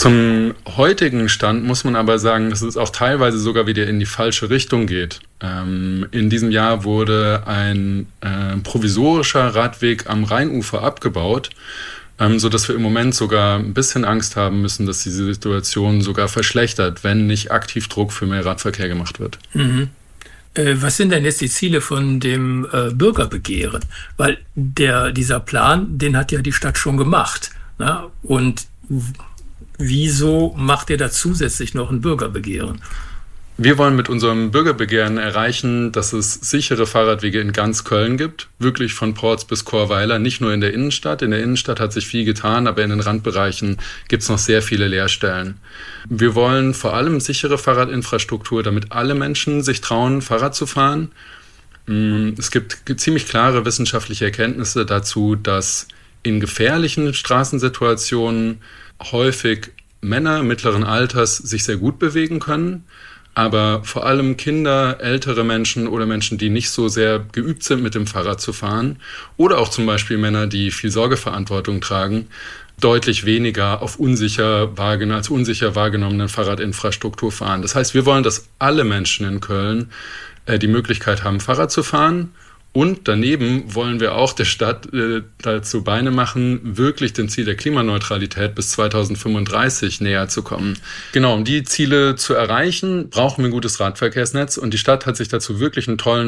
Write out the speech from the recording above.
Zum heutigen Stand muss man aber sagen, dass es auch teilweise sogar wieder in die falsche Richtung geht. In diesem Jahr wurde ein provisorischer Radweg am Rheinufer abgebaut, sodass wir im Moment sogar ein bisschen Angst haben müssen, dass diese Situation sogar verschlechtert, wenn nicht aktiv Druck für mehr Radverkehr gemacht wird. Mhm. Was sind denn jetzt die Ziele von dem Bürgerbegehren? Weil dieser Plan, den hat ja die Stadt schon gemacht. Na? Und wieso macht ihr da zusätzlich noch ein Bürgerbegehren? Wir wollen mit unserem Bürgerbegehren erreichen, dass es sichere Fahrradwege in ganz Köln gibt, wirklich von Porz bis Chorweiler, nicht nur in der Innenstadt. In der Innenstadt hat sich viel getan, aber in den Randbereichen gibt es noch sehr viele Leerstellen. Wir wollen vor allem sichere Fahrradinfrastruktur, damit alle Menschen sich trauen, Fahrrad zu fahren. Es gibt ziemlich klare wissenschaftliche Erkenntnisse dazu, dass in gefährlichen Straßensituationen häufig Männer mittleren Alters sich sehr gut bewegen können, aber vor allem Kinder, ältere Menschen oder Menschen, die nicht so sehr geübt sind, mit dem Fahrrad zu fahren, oder auch zum Beispiel Männer, die viel Sorgeverantwortung tragen, deutlich weniger als unsicher wahrgenommene Fahrradinfrastruktur fahren. Das heißt, wir wollen, dass alle Menschen in Köln die Möglichkeit haben, Fahrrad zu fahren. Und daneben wollen wir auch der Stadt dazu Beine machen, wirklich dem Ziel der Klimaneutralität bis 2035 näher zu kommen. Genau, um die Ziele zu erreichen, brauchen wir ein gutes Radverkehrsnetz. Und die Stadt hat sich dazu wirklich einen tollen